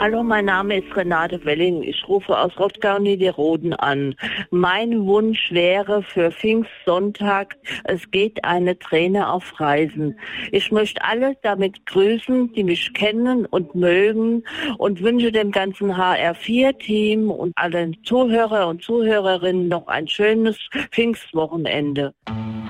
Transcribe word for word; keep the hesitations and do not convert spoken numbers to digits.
Hallo, mein Name ist Renate Welling. Ich rufe aus Rottgau-Niederroden an. Mein Wunsch wäre für Pfingstsonntag, es geht eine Träne auf Reisen. Ich möchte alle damit grüßen, die mich kennen und mögen, und wünsche dem ganzen H R vier Team und allen Zuhörer und Zuhörerinnen noch ein schönes Pfingstwochenende.